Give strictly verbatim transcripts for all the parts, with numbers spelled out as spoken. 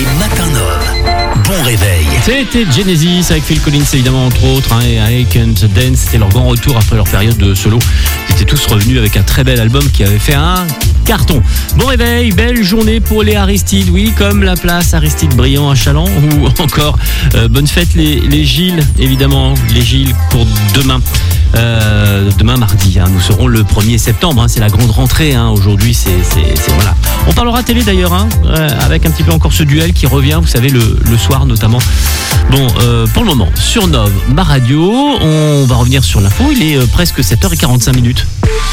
Les matins Nov. Bon réveil. C'était Genesis avec Phil Collins évidemment entre autres, hein, et I Can't Dance. C'était leur grand retour après leur période de solo. Ils étaient tous revenus avec un très bel album qui avait fait un carton. Bon réveil, belle journée pour les Aristides, oui, comme la place Aristide Briand à Challans, ou encore euh, bonne fête les, les Gilles, évidemment, les Gilles pour demain. Euh, demain mardi, hein, nous serons le premier septembre, hein, c'est la grande rentrée, hein, aujourd'hui c'est, c'est, c'est voilà. On parlera télé d'ailleurs, hein, euh, avec un petit peu encore ce duel qui revient, vous savez, le, le soir notamment. Bon, euh, pour le moment, sur Nov, ma radio, on va revenir sur l'info, il est euh, presque sept heures quarante-cinq minutes.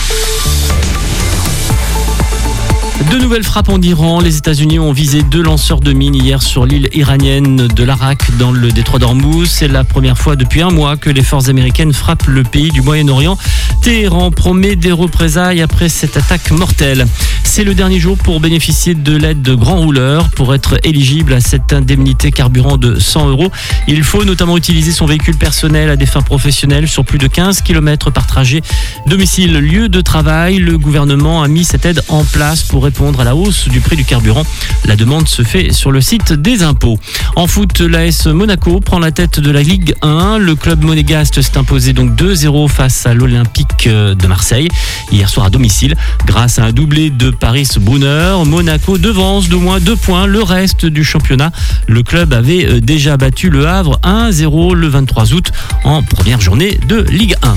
De nouvelles frappes en Iran. Les États-Unis ont visé deux lanceurs de mines hier sur l'île iranienne de l'Arak dans le détroit d'Ormuz. C'est la première fois depuis un mois que les forces américaines frappent le pays du Moyen-Orient. Téhéran promet des représailles après cette attaque mortelle. C'est le dernier jour pour bénéficier de l'aide de grands rouleurs. Pour être éligible à cette indemnité carburant de cent euros, il faut notamment utiliser son véhicule personnel à des fins professionnelles sur plus de quinze kilomètres par trajet. Domicile, lieu de travail. Le gouvernement a mis cette aide en place pour répondre à la hausse du prix du carburant. La demande se fait sur le site des impôts. En foot, l'A S Monaco prend la tête de la Ligue un. Le club monégasque s'est imposé donc deux zéro face à l'Olympique de Marseille hier soir à domicile. Grâce à un doublé de Paris Brunner, Monaco devance d'au moins deux points le reste du championnat. Le club avait déjà battu le Havre un zéro le vingt-trois août en première journée de Ligue un.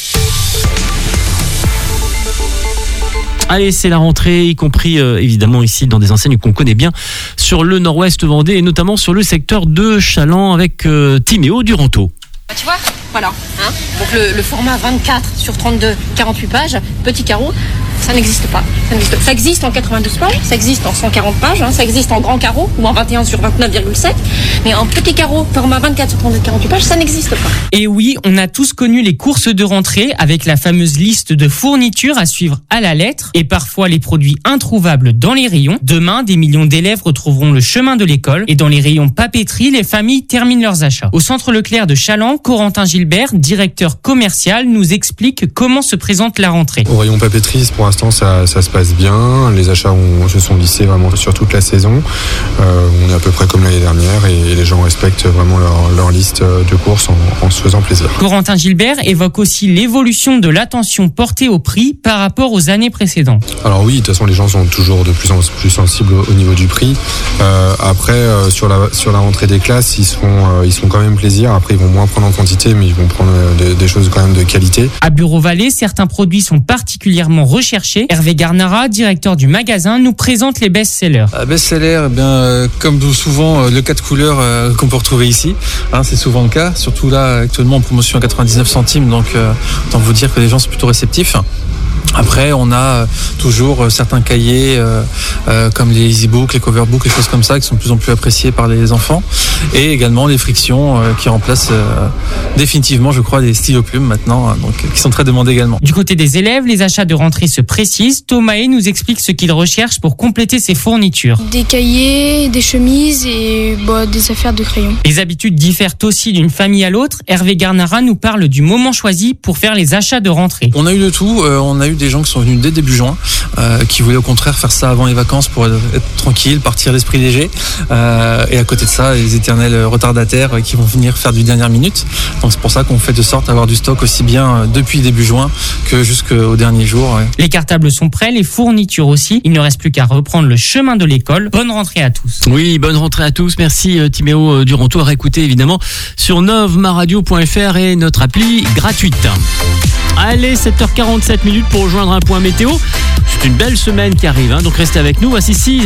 Allez, c'est la rentrée, y compris euh, évidemment ici dans des enseignes qu'on connaît bien sur le nord-ouest Vendée et notamment sur le secteur de Challans avec euh, Timéo Duranteau. Tu vois, voilà. Hein, donc le, le format vingt-quatre sur trente-deux, quarante-huit pages, petit carreau, ça n'existe pas. Ça, n'existe pas. Ça existe en quatre-vingt-douze pages, ça existe en cent quarante pages, hein, ça existe en grand carreau ou en vingt et un sur vingt-neuf virgule sept, mais en petit carreau, format vingt-quatre sur trente-deux, quarante-huit pages, ça n'existe pas. Et oui, on a tous connu les courses de rentrée avec la fameuse liste de fournitures à suivre à la lettre et parfois les produits introuvables dans les rayons. Demain, des millions d'élèves retrouveront le chemin de l'école et dans les rayons papeterie, les familles terminent leurs achats. Au centre Leclerc de Challans, Corentin Gilbert, directeur commercial, nous explique comment se présente la rentrée. Au rayon papeterie, pour l'instant, ça, ça se passe bien. Les achats ont, se sont lissés vraiment sur toute la saison. Euh, on est à peu près comme l'année dernière et, et les gens respectent vraiment leur, leur liste de courses en, en se faisant plaisir. Corentin Gilbert évoque aussi l'évolution de l'attention portée au prix par rapport aux années précédentes. Alors oui, de toute façon, les gens sont toujours de plus en plus sensibles au niveau du prix. Euh, après, euh, sur la sur la rentrée des classes, ils se font euh, ils se font quand même plaisir. Après, ils vont moins prendre en quantité, mais ils vont prendre des, des choses quand même de qualité. À Bureau-Vallée, certains produits sont particulièrement recherchés. Hervé Garnara, directeur du magasin, nous présente les best-sellers. Un best-seller, eh bien, euh, comme souvent, euh, le quatre couleurs euh, qu'on peut retrouver ici. Hein, c'est souvent le cas, surtout là, actuellement en promotion à quatre-vingt-dix-neuf centimes, donc euh, autant vous dire que les gens sont plutôt réceptifs. Après, on a toujours certains cahiers euh, euh, comme les EasyBooks, les Coverbooks, les choses comme ça qui sont de plus en plus appréciés par les enfants. Et également les frictions euh, qui remplacent euh, définitivement, je crois, les stylos plumes maintenant, hein, donc qui sont très demandés également. Du côté des élèves, les achats de rentrée se précisent. Thomas nous explique ce qu'il recherche pour compléter ses fournitures. Des cahiers, des chemises et bah, des affaires de crayons. Les habitudes diffèrent aussi d'une famille à l'autre. Hervé Garnara nous parle du moment choisi pour faire les achats de rentrée. On a eu de tout. Euh, on a eu des gens qui sont venus dès début juin, euh, qui voulaient au contraire faire ça avant les vacances pour être tranquille, partir l'esprit léger. Euh, et à côté de ça, les éternels retardataires qui vont venir faire du dernière minute. Donc c'est pour ça qu'on fait de sorte d'avoir du stock aussi bien depuis début juin que jusqu'au dernier jour. Ouais. Les cartables sont prêts, les fournitures aussi. Il ne reste plus qu'à reprendre le chemin de l'école. Bonne rentrée à tous. Oui, bonne rentrée à tous. Merci Timéo Duranteau. À réécouter évidemment sur novemaradio point f r et notre appli gratuite. Allez, sept heures quarante-sept minutes pour rejoindre un point météo. C'est une belle semaine qui arrive, hein, donc restez avec nous. Voici six